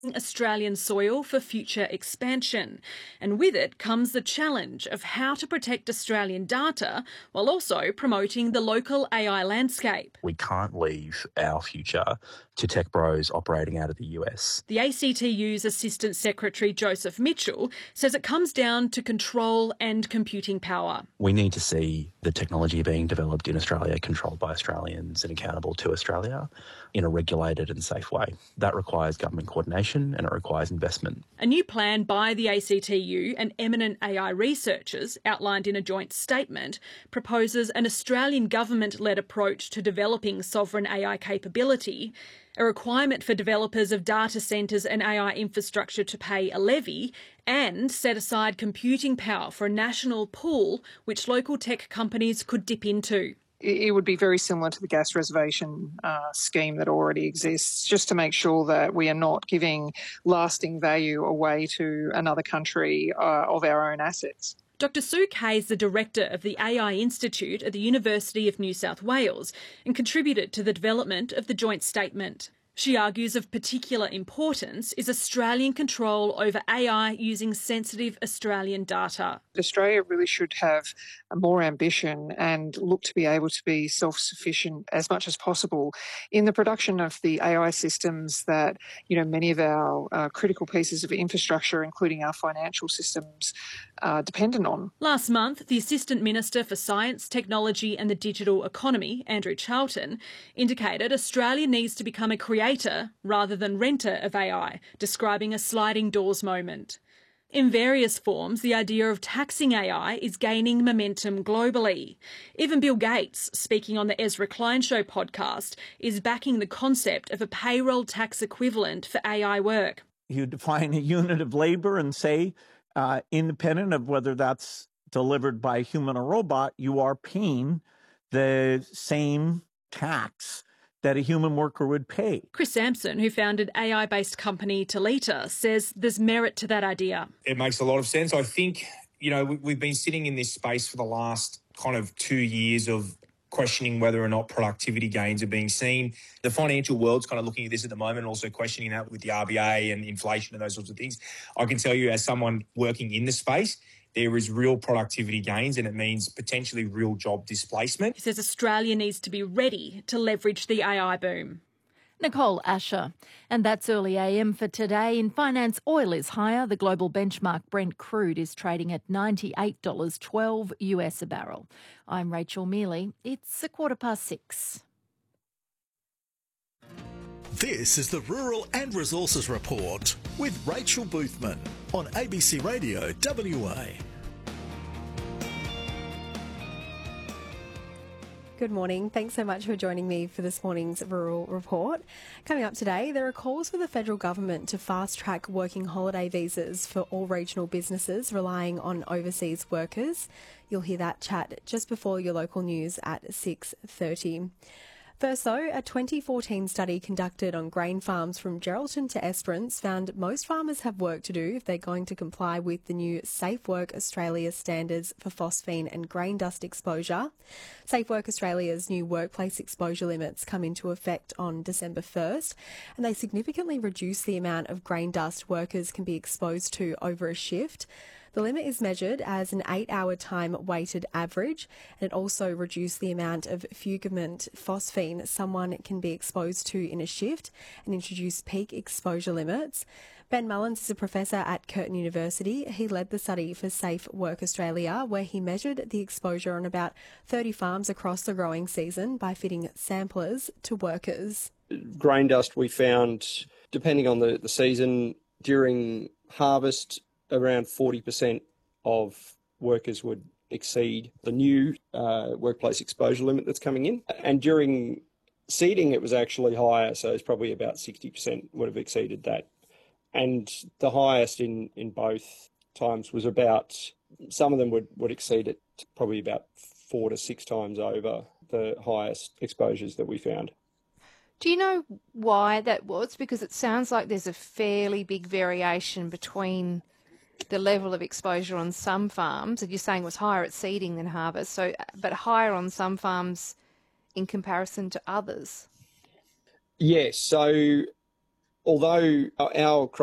Australian soil for future expansion. And with it comes the challenge of how to protect Australian data while also promoting the local AI landscape. We can't leave our future to tech bros operating out of the US. The ACTU's Assistant Secretary Joseph Mitchell says it comes down to control and computing power. We need to see the technology being developed in Australia, controlled by Australians and accountable to Australia in a regulated and safe way. That requires government coordination and it requires investment. A new plan by the ACTU and eminent AI researchers, outlined in a joint statement, proposes an Australian government-led approach to developing sovereign AI capability, a requirement for developers of data centres and AI infrastructure to pay a levy, and set aside computing power for a national pool which local tech companies could dip into. It would be very similar to the gas reservation scheme that already exists, just to make sure that we are not giving lasting value away to another country of our own assets. Dr Sue Kay is the director of the AI Institute at the University of New South Wales and contributed to the development of the joint statement. She argues of particular importance is Australian control over AI using sensitive Australian data. Australia really should have more ambition and look to be able to be self-sufficient as much as possible in the production of the AI systems that, many of our critical pieces of infrastructure, including our financial systems, are dependent on. Last month, the Assistant Minister for Science, Technology and the Digital Economy, Andrew Charlton, indicated Australia needs to become a creator rather than renter of AI, describing a sliding doors moment. In various forms, the idea of taxing AI is gaining momentum globally. Even Bill Gates, speaking on the Ezra Klein Show podcast, is backing the concept of a payroll tax equivalent for AI work. You define a unit of labour and say, independent of whether that's delivered by a human or robot, you are paying the same tax that a human worker would pay. Chris Sampson, who founded AI-based company Talita, says there's merit to that idea. It makes a lot of sense. I think, we've been sitting in this space for the last kind of 2 years of questioning whether or not productivity gains are being seen. The financial world's kind of looking at this at the moment, also questioning that with the RBA and inflation and those sorts of things. I can tell you, as someone working in the space, there is real productivity gains and it means potentially real job displacement. He says Australia needs to be ready to leverage the AI boom. Nicole Asher. And that's early AM for today. In finance, oil is higher. The global benchmark Brent crude is trading at $98.12 US a barrel. I'm Rachel Mealy. It's 6:15. This is the Rural and Resources Report with Rachel Boothman on ABC Radio WA. Good morning. Thanks so much for joining me for this morning's Rural Report. Coming up today, there are calls for the federal government to fast-track working holiday visas for all regional businesses relying on overseas workers. You'll hear that chat just before your local news at 6:30. First, though, a 2014 study conducted on grain farms from Geraldton to Esperance found most farmers have work to do if they're going to comply with the new Safe Work Australia standards for phosphine and grain dust exposure. Safe Work Australia's new workplace exposure limits come into effect on December 1st, and they significantly reduce the amount of grain dust workers can be exposed to over a shift. The limit is measured as an 8-hour time weighted average, and it also reduced the amount of fugament phosphine someone can be exposed to in a shift and introduced peak exposure limits. Ben Mullins is a professor at Curtin University. He led the study for Safe Work Australia, where he measured the exposure on about 30 farms across the growing season by fitting samplers to workers. Grain dust we found, depending on the season, during harvest, around 40% of workers would exceed the new workplace exposure limit that's coming in. And during seeding, it was actually higher, so it's probably about 60% would have exceeded that. And the highest in both times was about, some of them would exceed it probably about 4 to 6 times over the highest exposures that we found. Do you know why that was? Because it sounds like there's a fairly big variation between the level of exposure on some farms, and you're saying it was higher at seeding than harvest, so but higher on some farms in comparison to others. Yes, so although our